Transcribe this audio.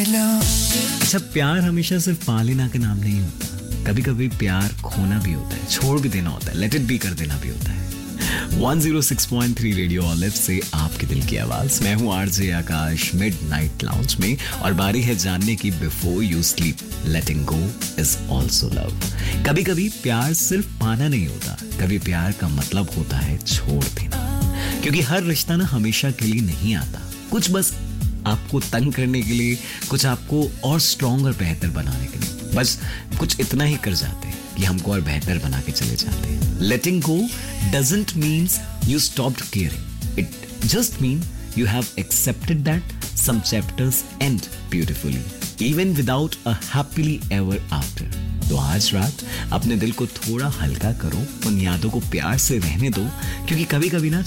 अच्छा, प्यार हमेशा सिर्फ पा लेना का नाम नहीं होता। कभी कभी प्यार खोना भी होता है, छोड़ भी देना होता है, लेट इट बी कर देना भी होता है। 106.3 रेडियो ऑलिव से आपके दिल की आवाज। मैं हूं आरजे आकाश मिडनाइट लाउंज में, और बारी है जानने की before you sleep, letting go is also love. कभी कभी प्यार सिर्फ पाना नहीं होता, कभी प्यार का मतलब होता है छोड़ देना। क्योंकि हर रिश्ता ना हमेशा के लिए नहीं आता, कुछ बस आपको तंग करने के लिए, कुछ आपको और स्ट्रॉन्ग और बेहतर बनाने के लिए, बस कुछ इतना ही कर जाते हैं कि हमको और बेहतर बना के चले जाते हैं। लेटिंग गो doesn't means you stopped caring, it just mean you have accepted that some chapters and beautifully even without a happily ever after. तो आज रात अपने दिल को थोड़ा हल्का करो, उन यादों को प्यार से रहने दो, क्योंकि कभी कभी ना